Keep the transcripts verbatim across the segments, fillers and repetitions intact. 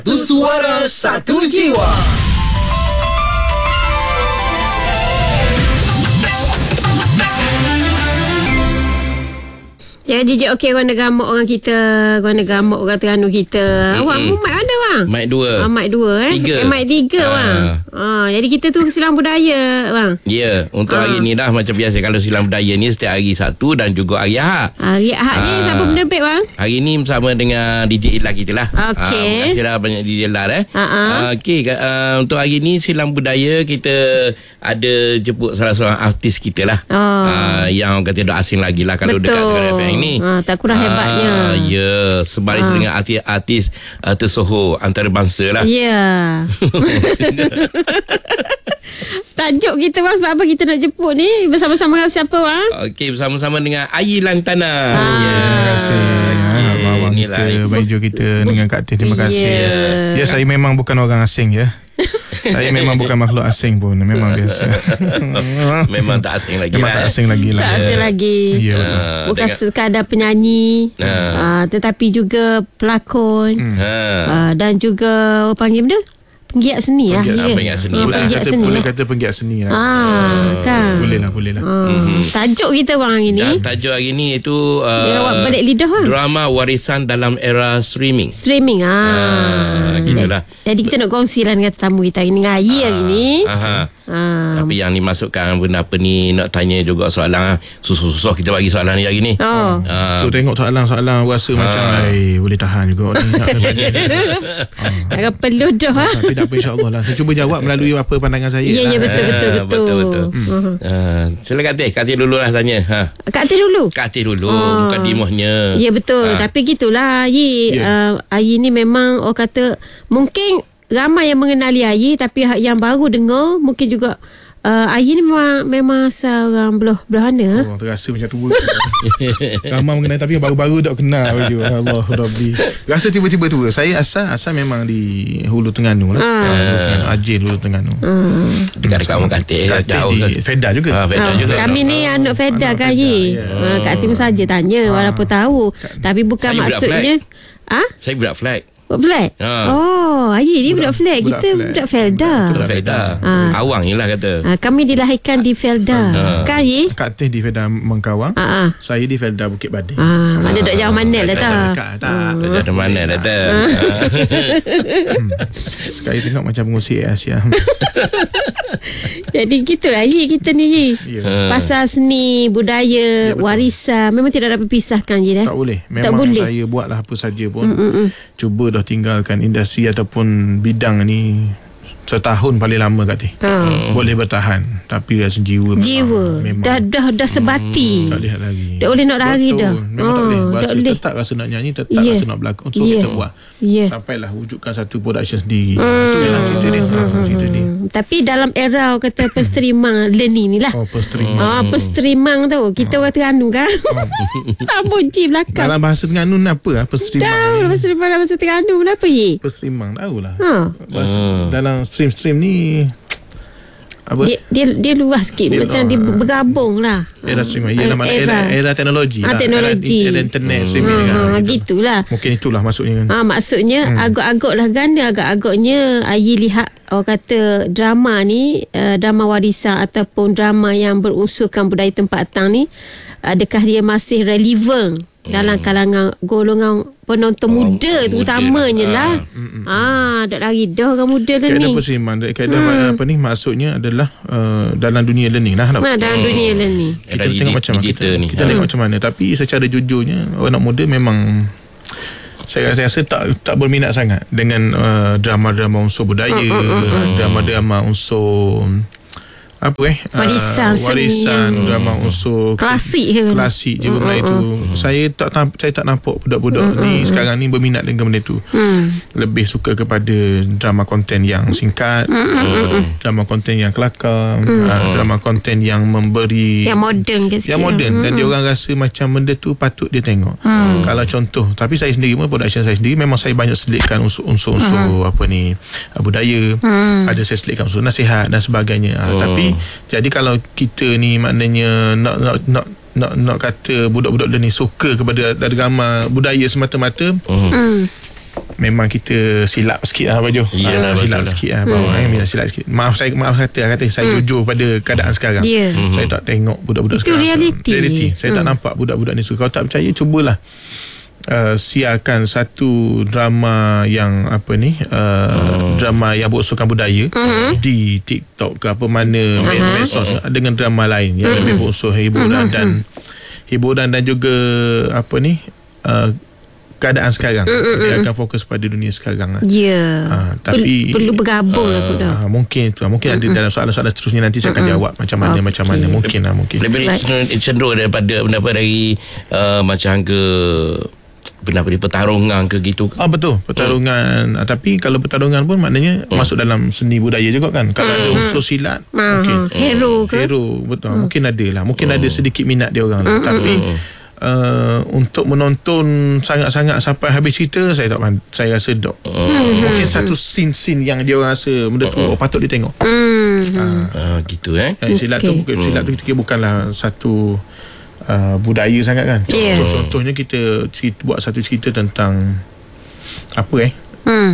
Satu suara, satu jiwa. Jangan jijik okey orang gamuk orang kita, orang gamuk orang Terengganu kita. Awak mm-hmm. mic mana bang? Mic dua. Ah, mic dua eh. Tiga. Eh, mic tiga Ah. bang. Ah, jadi kita tu silang budaya bang. Ya, yeah, untuk Ah. hari ni dah macam biasa. Kalau silang budaya ni setiap hari Sabtu dan juga hari Ahad. Hari Ahad ni Ah. siapa penerbit bang? Hari ni bersama dengan D J Ila kita lah. Okey. Ah, terima kasih dah banyak D J Ila eh. Ah, ah. Ah, Okey, uh, untuk hari ni silang budaya kita ada jemput salah seorang artis kita lah. Oh. Ah, yang orang kata dah asing lagi lah kalau Betul. dekat dengan F M ni. Ah, tak kurang hebatnya. Ah, ya, sebaris Ah. dengan artis-artis uh, tersohor antarabangsa lah. Ya. Tajuk kita bang, sebab apa kita nak jemput ni? Bersama-sama dengan siapa bang? Okey, bersama-sama dengan Ayi Lantana. Ah. Ya. Terima kasih Okey, ah, Abang inilah. kita, baju kita dengan Kak Teh. Terima kasih. Ya. Ya, saya memang bukan orang asing ya. Saya memang bukan makhluk asing pun. Memang biasa. Memang tak asing lagi Memang lah. tak eh. asing lagi lah. Tak asing lagi. Ya, betul. Ah, Bukan dengan- sekadar penyanyi, Ah. ah, tetapi juga pelakon. Hmm. Ha. Uh, dan juga orang panggil benda penggiat seni lah. Penggiat- ya. penggiat seni Ah, lah. penggiat Kata, seni boleh lah. kata penggiat seni lah. Ah, kan. Boleh lah, boleh lah. Ah, Mhm. tajuk kita bang hari ni. Dan tajuk hari ni itu uh, Dia awak balik lidah bang. drama warisan dalam era streaming. Streaming ah. Ah, gitulah. Jadi kita nak kongsi lah dengan tetamu kita hari ni, dengan Ayi hari ni. Aha. Ah. Tapi yang ni masukkan benda apa ni, nak tanya juga soalan susah-susah kita bagi soalan ni hari ni. Oh. Ah, So tengok soalan-soalan rasa macam ai boleh tahan juga ni. Nak tanya. Agak perlu dah ah. Tapi tak apa, insya-Allah lah. Saya cuba jawab melalui apa pandangan saya. Ya, ya, lah. betul, betul, Ah, betul. betul, betul. Hmm. Ah, sila Kak Teh, Kak Teh dulu lah tanya. Ha. Kak Teh dulu. Kak Teh dulu, Ah. mukadimahnya. Ya betul. Ah. Tapi gitulah Ayi. Ya. Uh, Ayi ni memang orang kata mungkin ramai yang mengenali Ayi, tapi yang baru dengar mungkin juga uh, Ayi ni memang memang seorang belah belah mana? Oh, terasa macam tua. Ramai mengenai tapi baru-baru tak kenal baju. Allah Rabbi. Rasa tiba-tiba tua. Saya asal asal memang di Hulu Terengganu lah. Ah. Ah. Hulu Terengganu, Ajin Hulu Terengganu. Dekat-dekat orang Kak Teh. Kak Teh jauh di ke? Feda juga. Ah, Feda Ah, juga. kami ni anak Feda anak kan Feda, Ayi. ya. Ah, Kak Tim saja tanya walaupun tahu. Tapi bukan Saya budak maksudnya ah Saya budak flag. budak flag. Ah. Oh, Ayi ni budak, Budak- flag. budak Kita flag. budak Felda. Budak Feda. Ah. Awang je lah kata. Ah, kami dilahirkan di Felda. Ah. Kan Ayi? Kak Teh di Feda Mengkawang. Ah, ah. Saya di Felda Bukit Bading. Ah, mana dok jauh mana lah tak? Dekat tak. Tak ada mana dah tak. Sekali tengok macam mengusik Asia. Jadi gitulah Yi kita ni Yi. Ya. Pasal seni, budaya, Ya, betul. warisan memang tidak dapat pisahkan Yi dah. Tak boleh. Memang Tak boleh. saya buatlah apa saja pun. Mm-mm. Cuba dah tinggalkan industri ataupun bidang ni setahun paling lama Kak Teh. Ha. Boleh bertahan. Tapi rasa jiwa memang- Jiwa memang dah dah dah sebati. tak lihat lagi. Tak boleh nak lari Betul. dah. Memang tak Ah, boleh. tak Rasa, boleh. tetap rasa nak nyanyi, tetap Ya. rasa nak berlakon. So Ya. kita buat. Ya. Sampailah wujudkan satu production sendiri. Itu yang cerita dia. Ha, cerita dia. Hmm, tapi dalam era orang kata penstreaming learning ni lah. Oh, perstream. Ah, penstreaming tu. Kita orang Terengganu kan. Tambun G belakang. Dalam bahasa Terengganu ni apa? Ah, perstream. Tahu lah penstreaming dalam bahasa Terengganu kenapa Yi? Perstream tahulah. Ha. Bahasa, Hmm. dalam stream-stream ni apa? Dia, dia dia luas sikit Dia macam luas. dia bergabung lah. Era streaming. Ialah mana Era. era, era teknologi Ah, lah. teknologi. Era, era internet streaming Ha, kan. ha, Gitu. gitulah. Mungkin itulah maksudnya kan. Ha, maksudnya hmm. agak-agak lah ganda agak-agaknya Ayi lihat orang kata drama ni uh, drama warisan ataupun drama yang berunsurkan budaya tempatan ni adakah dia masih relevan hmm. dalam kalangan golongan penonton Oh, muda tu muda utamanya lah. lah. Ah, dak lari dah orang muda lah Kaedah ni. persiman, kaedah hmm. apa ni maksudnya adalah uh, dalam dunia learning lah. Nah, dalam dunia lah ni. Kita Era tengok digi- macam mana kita, digital ni. kita tengok macam mana, tapi secara jujurnya anak muda memang saya rasa, rasa tak tak berminat sangat dengan uh, drama-drama unsur budaya, uh, drama-drama unsur apa eh Warisan uh, seni warisan yang drama unsur klasik je. klasik je benda itu. Saya tak tam- saya tak nampak budak-budak ni sekarang ni berminat dengan benda itu. Hmm. Lebih suka kepada drama konten yang singkat, drama konten yang kelakar, uh, drama konten yang memberi Yang moden ke sikit. yang moden, dan dia orang rasa macam benda tu patut dia tengok. Hmm. Kalau contoh, tapi saya sendiri pun production saya sendiri memang saya banyak selitkan unsur-unsur hmm. apa ni budaya. Hmm. Ada saya selitkan unsur nasihat dan sebagainya. Ha, Oh. tapi jadi kalau kita ni maknanya nak nak nak nak nak kata budak-budak dia ni suka kepada drama budaya semata-mata, Hmm. memang kita silap sikit lah Baju. Yalah, uh, silap betul sikit lah bawah hmm. eh, silap sikit. Maaf saya maaf kata kata saya hmm. jujur pada keadaan sekarang. Yeah. Hmm. Saya tak tengok budak-budak itu sekarang. reality. reality. Saya hmm. tak nampak budak-budak ni suka. Kalau tak percaya cubalah uh, siarkan satu drama yang apa ni uh, hmm. drama yang berunsurkan budaya hmm. di TikTok ke apa mana hmm. medsos dengan drama lain yang hmm. lebih berunsur hiburan hmm. dan hiburan dan juga apa ni uh, keadaan sekarang. Mm-mm. Dia akan fokus pada dunia sekarang. Ya. Yeah. Uh, tapi perlu bergabung uh, lah aku dah. Uh, mungkin tu. Mungkin Mm-mm. ada dalam soalan-soalan seterusnya nanti saya akan Mm-mm. jawab macam mana okay. macam mana mungkin lah mungkin. Lebih cenderung daripada pendapat dari uh, macam ke pendapat di pertarungan ke gitu. Ah betul, pertarungan. Mm. Uh, tapi kalau pertarungan pun maknanya mm. masuk dalam seni budaya juga kan. Kalau mm. ada unsur silat, mm. mungkin hero ke? Hero betul. Mm. Mungkin ada lah. Mungkin mm. ada sedikit minat dia orang. Mm. Tapi Uh, untuk menonton sangat-sangat sampai habis cerita saya tak saya rasa dok. Hmm. Mungkin satu scene-scene yang dia orang rasa benda tu oh, patut dia tengok. Hmm. Uh, uh, gitu eh. eh silat okay. tu silat tu kita bukanlah satu uh, budaya sangat kan. Yeah. Contoh-contohnya kita cerita, buat satu cerita tentang apa eh? Hmm.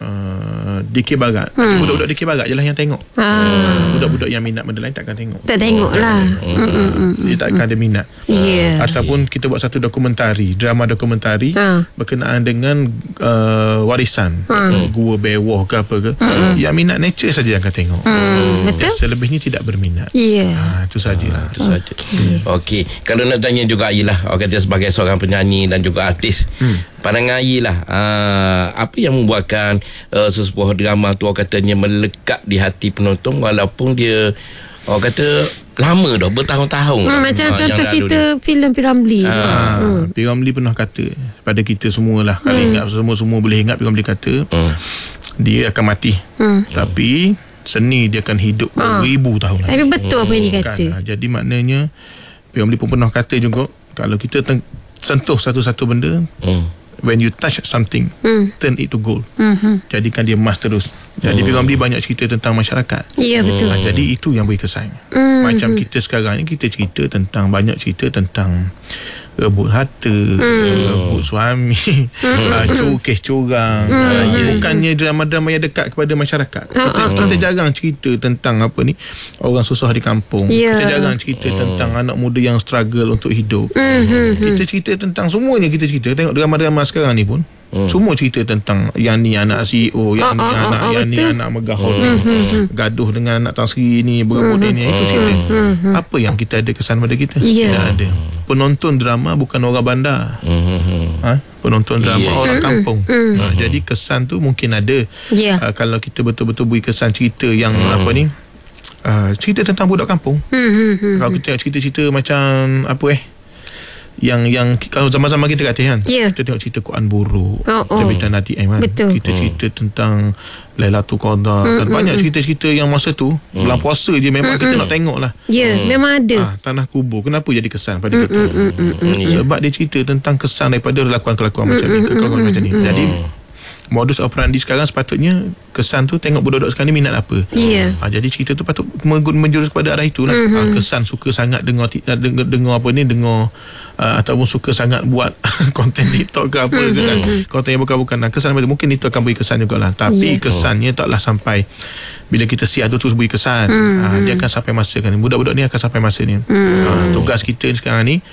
Uh, D K Barat. Hmm. Budak-budak D K Barat je lah yang tengok. Ah. Budak-budak yang minat benda lain takkan tengok. Tak tengok lah. Hmm. Dia takkan ada minat. Yeah. Ataupun kita buat satu dokumentari, drama dokumentari ha. berkenaan dengan uh, warisan, ha. gua bewah ke apa ke. Ha. Yang minat nature saja yang akan tengok. Hmm. Betul. Selebihnya tidak berminat. Yeah. Ha, itu sajalah. Itu saja. Okey. Okay. Kalau nak tanya juga Ayilah, orang kata sebagai seorang penyanyi dan juga artis. Hmm. Pandangan Ayilah, uh, apa yang membuatkan uh, sesebuah drama tu orang katanya melekat di hati penonton walaupun dia orang kata lama dah bertahun-tahun hmm, dah. Macam ha, contoh cerita filem P. Ramlee. ha, hmm. P. Ramlee pernah kata pada kita semualah, kalau hmm. ingat semua-semua boleh ingat, P. Ramlee kata hmm. dia akan mati hmm. tapi seni dia akan hidup ha. beribu tahun lagi. Tapi betul hmm. apa yang dia kata kan? Jadi maknanya P. Ramlee pun pernah kata juga, kalau kita teng- sentuh satu-satu benda, hmm. when you touch something, mm. turn it to gold. Mm-hmm. Jadikan dia emas terus. Jadi mm. P. Ramlee banyak cerita tentang masyarakat. Ya, yeah, betul. Ha, jadi itu yang beri kesan. Mm-hmm. Macam kita sekarang ni, kita cerita tentang, banyak cerita tentang rebut harta, mm. rebut suami, mm. uh, cukih curang. Mm. Uh, bukannya drama-drama yang dekat kepada masyarakat. Kita, mm. kita jarang cerita tentang apa ni, orang susah di kampung. Yeah. Kita jarang cerita mm. tentang anak muda yang struggle untuk hidup. Mm-hmm. Kita cerita tentang semuanya, kita cerita. Tengok drama-drama sekarang ni pun Hmm. semua cerita tentang yang ni anak C E O, yang oh, ni oh, anak oh, yang betul. Ni anak megahon, hmm. gaduh dengan anak Tan Sri ni, berebut hmm. ini, itu cerita. Hmm. Apa yang kita ada kesan pada kita? Yeah. Tidak ada. Penonton drama bukan orang bandar. Hmm. Ha? Penonton drama yeah. orang kampung. Hmm. Ha, jadi kesan tu mungkin ada. Yeah. Uh, kalau kita betul-betul beri kesan cerita yang hmm. apa ni? Uh, cerita tentang budak kampung. Hmm. Hmm. Kalau kita cerita-cerita macam apa eh? Yang yang kalau zaman-zaman kita kat kan, yeah. kita tengok cerita Quran buruk, oh, oh. Terbitan Nati Aiman, kita hmm. cerita tentang Lailatul Qadar, hmm, dan hmm, banyak hmm. cerita-cerita yang masa tu hmm. bulan puasa je memang hmm, kita hmm. nak tengok lah. Ya, yeah, hmm. memang ada. Ha, Tanah Kubur, kenapa jadi kesan pada hmm, kita? Hmm, hmm, hmm, hmm. Sebab dia cerita tentang kesan daripada kelakuan-kelakuan hmm, macam ni, kelakuan hmm, macam ni. Hmm. Jadi modus operandi sekarang sepatutnya kesan tu tengok budak-budak sekarang ni minat apa. Yeah. Ha, jadi cerita tu patut menjurus kepada arah itulah. Mm-hmm. Ha, kesan suka sangat dengar, dengar dengar apa ni dengar uh, ataupun suka sangat buat konten TikTok ke apa mm-hmm. ke kan. Konten yang bukan-bukan. Nah, kesan itu mungkin itu akan beri kesan jugalah. Tapi yeah. kesannya taklah sampai bila kita siar tu terus beri kesan. Mm-hmm. Ha, dia akan sampai masa kan. Budak-budak ni akan sampai masa ni. Mm-hmm. Ha, tugas kita sekarang ni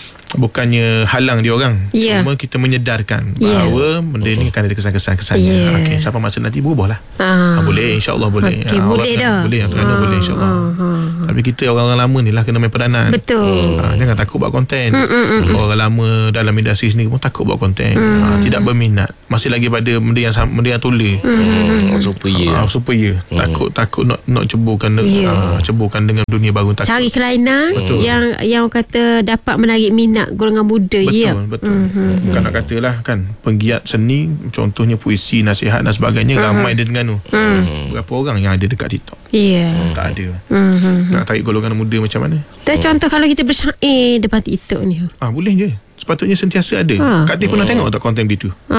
bukannya halang dia orang, yeah. cuma kita menyedarkan yeah. bahawa benda ni akan ada kesan-kesan-kesannya. Yeah. Okey, sampai masa nanti berubahlah. Ah. Ha, boleh, insya-Allah boleh. Okay, ha, boleh dah. Boleh, ah. boleh insya-Allah. Ah. Ah. Tapi kita orang-orang lama ni lah kena main peranan. Betul. Ha, jangan takut buat konten. Mm, mm, mm. Orang lama dalam industri sendiri pun takut buat konten. Mm. Ha, tidak berminat. Masih lagi pada benda yang benda yang tulis. Mm. Oh, supaya. Ha, supaya. Mm. Takut takut nak nak ceburkan yeah. ha, ceburkan dengan dunia baru takut. Cari kelainan betul. yang yang kata dapat menarik minat golongan muda. Betul, ya. betul. Mm-hmm. Bukan nak katalah kan, penggiat seni, contohnya puisi, nasihat dan sebagainya, mm-hmm. ramai dia dengan tu. Mm. Berapa orang yang ada dekat TikTok? Ya. Yeah. Tak ada. Mm-hmm. Nak tarik golongan muda macam mana? Tak mm. contoh kalau kita bersyair depan TikTok ni. Ah, boleh je. Sepatutnya sentiasa ada. Ha. Kak Teh pernah tengok tak konten gitu? Ha.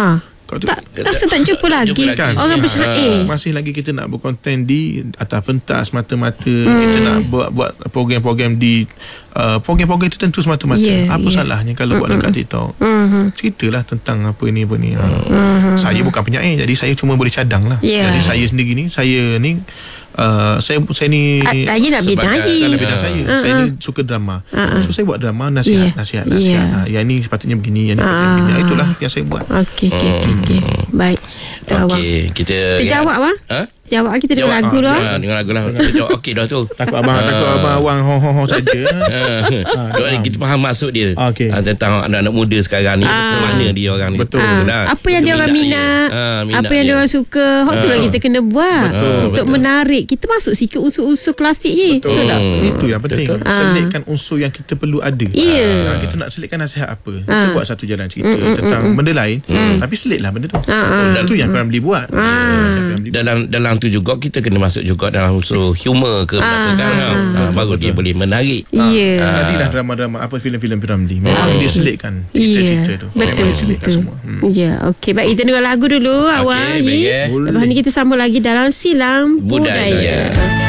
Kau tu, tak, rasa tak jumpa lagi, jumpa lagi. Kan? orang Ya. bersyair. Masih lagi kita nak berkonten di atas pentas semata-mata. Hmm. Kita nak buat buat program-program di uh, program-program tertentu semata-mata. Yeah, Apa yeah. salahnya kalau buat dekat TikTok? Mm-hmm. Ceritalah tentang apa ini apa ni. Mm-hmm. Saya bukan penyair, jadi saya cuma boleh cadang lah. Yeah. Jadi saya sendiri ni, saya ni Uh, saya saya ni Ah, Ayi nak bidang sebagai- Ayi. dalam bidang saya Uh-uh. saya ni suka drama. Uh-uh. So saya buat drama, nasihat, Yeah. nasihat, nasihat. Yeah. Ha, yang ni sepatutnya begini, yang ni sepatutnya begini. Ah. Itulah yang saya buat. Okey, okey, okey. Okay. Baik. Kita awak. Okey, kita Kita jawab, Abang. Ha? Jawab, kita dengar lagu ah, dah. ah, dengar lagu lah. Kita jawab okey dah tu. Takut abang takut abang awang ho ho ho saja. Ah, Dok ni kita faham maksud dia. Okey. Ah, tentang anak-anak muda sekarang ni, Ah. macam mana dia orang ni. Betul. Ah, Lah. apa yang dia orang minat, Ah, minat apa yang dia orang suka, hak tu Ah. lah kita kena buat Betul, untuk betul. menarik. Kita masuk sikit unsur-unsur klasik je. Betul tak? Hmm. Itu yang penting. Betul. Selitkan unsur yang kita perlu ada. Ya. Ha, kita nak selitkan nasihat apa? Kita Ah. buat satu jalan cerita tentang benda lain, tapi selitlah benda tu. Ah, Dan tu yang Ramli buat. Ah. Yang Ramli buat. Dalam dalam tu juga kita kena masuk juga dalam unsur humor ke Ah, apa kan. ah, Ah, baru dia boleh menarik. Ya. Sekalilah drama-drama apa filem-filem Ramli. Memang dia selitkan cerita-cerita tu. Betul, Memang dia selitkan betul. semua. Hmm. Ya, okey. Baik, kita dengar lagu dulu awak. baik, Yi. eh. Lepas ni kita sambung lagi dalam Silang Budaya. Budaya.